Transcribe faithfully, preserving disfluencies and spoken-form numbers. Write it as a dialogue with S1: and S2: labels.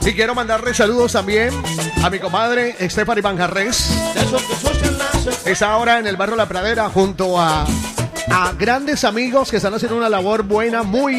S1: Y quiero mandarle saludos también a mi comadre Stephanie Manjarres. Es ahora en el barrio La Pradera junto a, a grandes amigos que están haciendo una labor buena, muy